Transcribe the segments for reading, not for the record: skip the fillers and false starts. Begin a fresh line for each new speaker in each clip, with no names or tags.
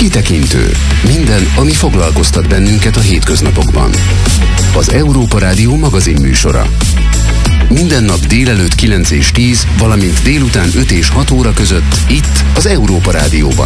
Kitekintő. Minden, ami foglalkoztat bennünket a hétköznapokban. Az Európa Rádió magazin műsora. Minden nap délelőtt 9 és 10, valamint délután 5 és 6 óra között itt az Európa Rádióban.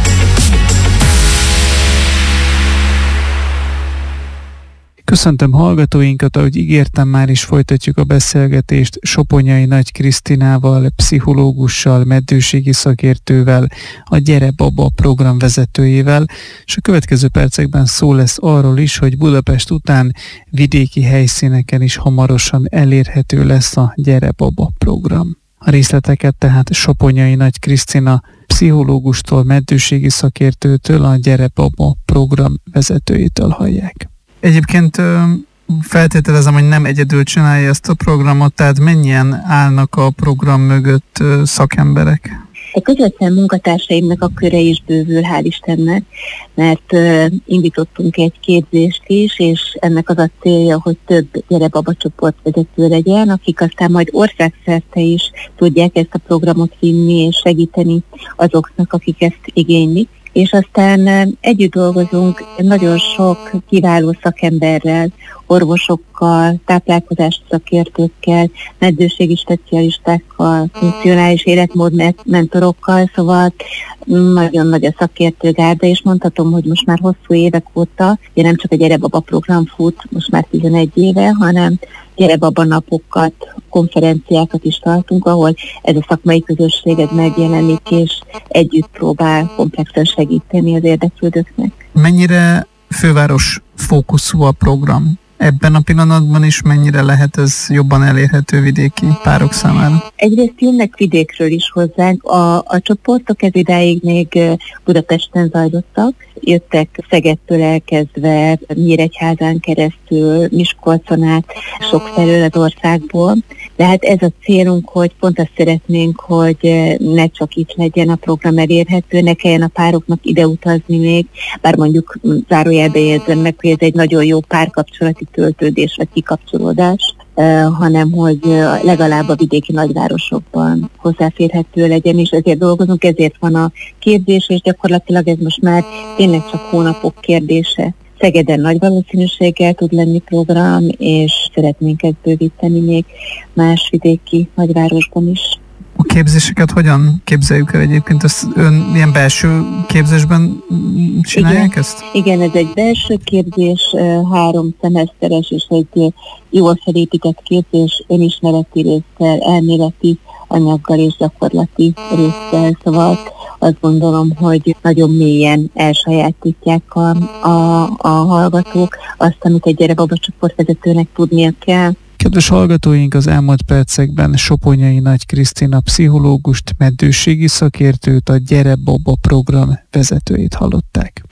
Köszöntöm hallgatóinkat, ahogy ígértem, már is folytatjuk a beszélgetést Soponyai Nagy Krisztinával, pszichológussal, meddőségi szakértővel, a Gyere Baba program vezetőjével, és a következő percekben szó lesz arról is, hogy Budapest után vidéki helyszíneken is hamarosan elérhető lesz a Gyere Baba program. A részleteket tehát Soponyai Nagy Krisztina pszichológustól, meddőségi szakértőtől, a Gyere Baba program vezetőjétől hallják. Egyébként feltételezem, hogy nem egyedül csinálja ezt a programot, tehát mennyien állnak a program mögött szakemberek?
A közvetlen munkatársaimnak a köre is bővül, hál' Istennek, mert indítottunk egy képzést is, és ennek az a célja, hogy több Gyere Baba csoportvezető legyen, akik aztán majd országszerte is tudják ezt a programot vinni és segíteni azoknak, akik ezt igénylik. És aztán együtt dolgozunk nagyon sok kiváló szakemberrel, orvosokkal, táplálkozási szakértőkkel, meddőségi specialistákkal, funkcionális életmódmentorokkal, szóval nagyon nagy a szakértőgárda, és mondhatom, hogy most már hosszú évek óta, ugye nem csak a Gyere Baba program fut, most már 11 éve, hanem Gyere Baba napokat, konferenciákat is tartunk, ahol ez a szakmai közösséget megjelenik, és együtt próbál komplexen segíteni az érdeklődőknek.
Mennyire főváros fókuszú a program? Ebben a pillanatban is mennyire lehet ez jobban elérhető vidéki párok számára?
Egyrészt jönnek vidékről is hozzánk. A csoportok ez idáig még Budapesten zajlottak. Jöttek Szegedtől elkezdve, Nyíregyházán keresztül, Miskolcon át, sokfelől az országból. De hát ez a célunk, hogy pont azt szeretnénk, hogy ne csak itt legyen a program elérhető, ne kelljen a pároknak ide utazni még, bár mondjuk zárójelbe érzem meg, hogy ez egy nagyon jó párkapcsolati töltődés vagy kikapcsolódás, hanem hogy legalább a vidéki nagyvárosokban hozzáférhető legyen, és ezért dolgozunk, ezért van a képzés, és gyakorlatilag ez most már tényleg csak hónapok kérdése. Szegeden nagy valószínűséggel tud lenni program, és szeretnénk ezt bővíteni még más vidéki nagyvárosban is.
A képzéseket hogyan képzeljük el egyébként? Ezt ilyen belső képzésben csinálják ezt?
Igen, ez egy belső képzés, 3 szemeszteres és egy jól felépített képzés, önismereti résszel, elméleti anyaggal és gyakorlati résszel, szóval azt gondolom, hogy nagyon mélyen elsajátítják a hallgatók azt, amit egy Gyere Baba csoportvezetőnek tudnia kell.
Kedves hallgatóink, az elmúlt percekben Soponyai Nagy Krisztina pszichológust, meddőségi szakértőt, a Gyere Baba program vezetőjét hallották.